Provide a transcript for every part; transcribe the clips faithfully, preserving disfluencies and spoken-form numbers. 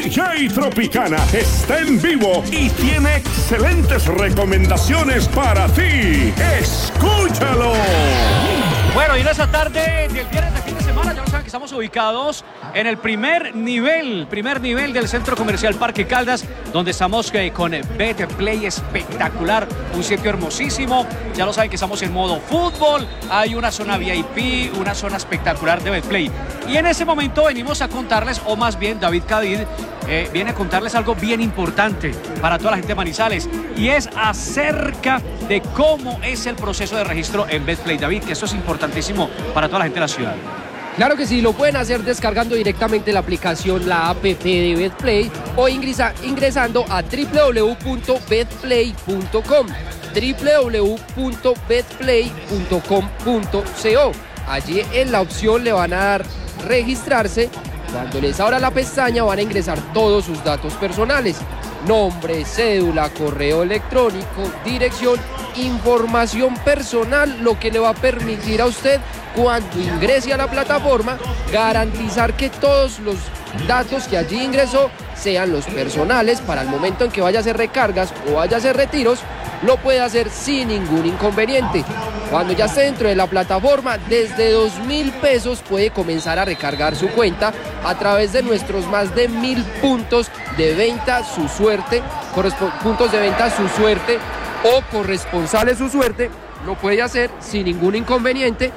D J Tropicana está en vivo y tiene excelentes recomendaciones para ti. ¡Escúchalo! Bueno, y en esa tarde del viernes de fin de semana, ya lo saben que estamos ubicados en el primer nivel, primer nivel del Centro Comercial Parque Caldas, donde estamos eh, con Betplay espectacular, un sitio hermosísimo. Ya lo saben que estamos en modo fútbol, hay una zona V I P, una zona espectacular de Betplay. Y en ese momento venimos a contarles, o más bien David Cadiz eh, viene a contarles algo bien importante para toda la gente de Manizales, y es acerca de cómo es el proceso de registro en Betplay. David, que eso es importantísimo para toda la gente de la ciudad. Claro que sí, lo pueden hacer descargando directamente la aplicación, la app de Betplay, o ingresa, ingresando a w w w punto betplay punto com, w w w punto betplay punto com punto co. Allí en la opción le van a dar registrarse. Cuando les abra la pestaña van a ingresar todos sus datos personales: nombre, cédula, correo electrónico, dirección, información personal, lo que le va a permitir a usted, cuando ingrese a la plataforma, garantizar que todos los datos que allí ingresó sean los personales. Para el momento en que vaya a hacer recargas o vaya a hacer retiros, lo puede hacer sin ningún inconveniente. Cuando ya esté dentro de la plataforma, desde dos mil pesos puede comenzar a recargar su cuenta a través de nuestros más de mil puntos de venta su suerte, puntos de venta su suerte o corresponsales su suerte. Lo puede hacer sin ningún inconveniente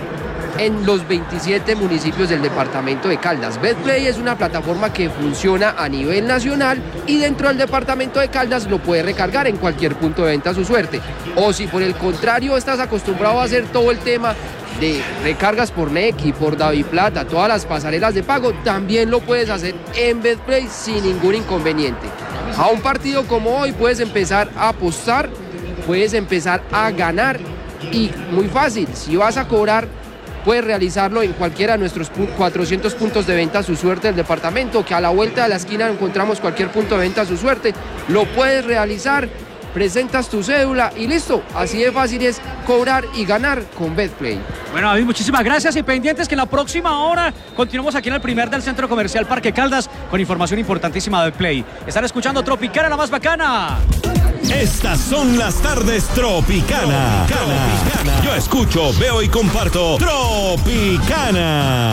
en los veintisiete municipios del departamento de Caldas. Betplay es una plataforma que funciona a nivel nacional, y dentro del departamento de Caldas lo puede recargar en cualquier punto de venta a su suerte. O si por el contrario estás acostumbrado a hacer todo el tema de recargas por Nequi, por DaviPlata, todas las pasarelas de pago, también lo puedes hacer en Betplay sin ningún inconveniente. A un partido como hoy puedes empezar a apostar, puedes empezar a ganar, y muy fácil, si vas a cobrar, puedes realizarlo en cualquiera de nuestros cuatrocientos puntos de venta a su suerte del departamento, que a la vuelta de la esquina encontramos cualquier punto de venta a su suerte. Lo puedes realizar, presentas tu cédula y listo. Así de fácil es cobrar y ganar con Betplay. Bueno, David, muchísimas gracias, y pendientes que en la próxima hora continuamos aquí en el primer del Centro Comercial Parque Caldas con información importantísima de Betplay. Están escuchando Tropicana, la más bacana. Estas son las tardes Tropicana. Tropicana. Yo escucho, veo y comparto Tropicana.